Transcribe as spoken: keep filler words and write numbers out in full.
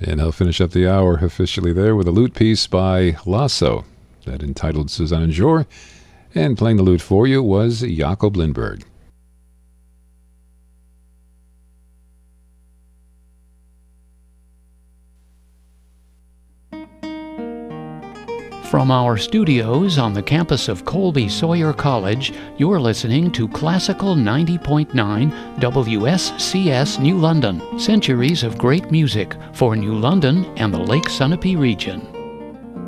And I'll finish up the hour officially there with a lute piece by Lasso, that entitled Susanne Jor. And playing the lute for you was Jakob Lindberg. From our studios on the campus of Colby Sawyer College, you're listening to Classical ninety point nine W S C S New London. Centuries of great music for New London and the Lake Sunapee region.